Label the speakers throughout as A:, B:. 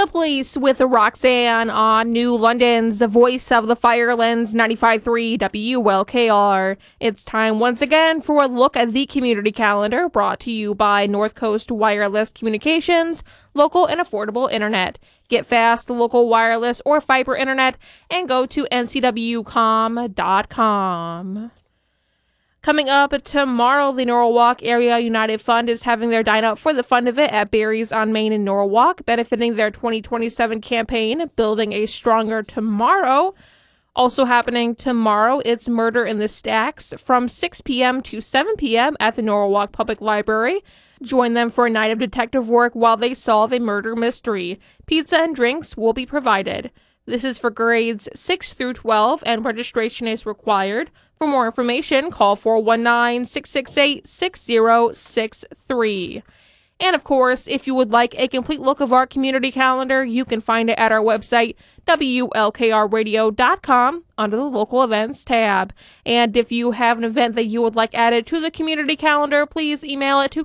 A: The Police with Roxanne on New London's Voice of the Firelands 95.3 WLKR. It's time once again for a look at the community calendar brought to you by North Coast Wireless Communications, local and affordable internet. Get fast local wireless or fiber internet and go to ncwcom.com. Coming up tomorrow, the Norwalk Area United Fund is having their Dine Up for the Fun of It at Barry's on Main in Norwalk, benefiting their 2027 campaign, Building a Stronger Tomorrow. Also happening tomorrow, it's Murder in the Stacks from 6 p.m. to 7 p.m. at the Norwalk Public Library. Join them for a night of detective work while they solve a murder mystery. Pizza and drinks will be provided. This is for grades 6 through 12, and registration is required. For more information, call 419-668-6063. And of course, if you would like a complete look of our community calendar, you can find it at our website, WLKRradio.com, under the local events tab. And if you have an event that you would like added to the community calendar, please email it to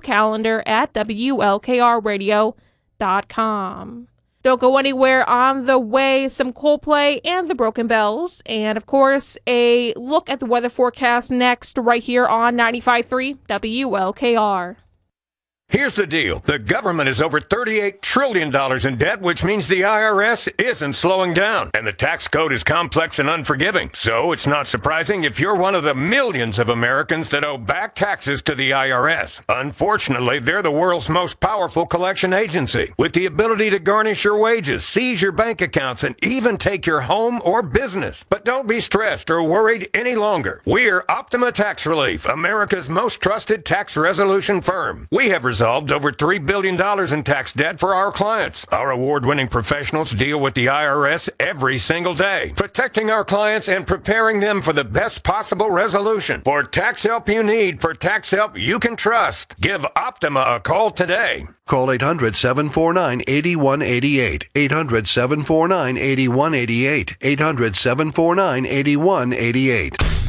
A: calendar@WLKRradio.com. Don't go anywhere. On the way, some Coldplay and the Broken Bells. And, of course, a look at the weather forecast next right here on 95.3 WLKR.
B: Here's the deal. The government is over $38 trillion in debt, which means the IRS isn't slowing down. And the tax code is complex and unforgiving. So it's not surprising if you're one of the millions of Americans that owe back taxes to the IRS. Unfortunately, they're the world's most powerful collection agency, with the ability to garnish your wages, seize your bank accounts, and even take your home or business. But don't be stressed or worried any longer. We're Optima Tax Relief, America's most trusted tax resolution firm. We have resolved over $3 billion in tax debt for our clients. Our award-winning professionals deal with the IRS every single day, protecting our clients and preparing them for the best possible resolution. For tax help you need, for tax help you can trust, give Optima a call today.
C: Call 800-749-8188. 800-749-8188. 800-749-8188.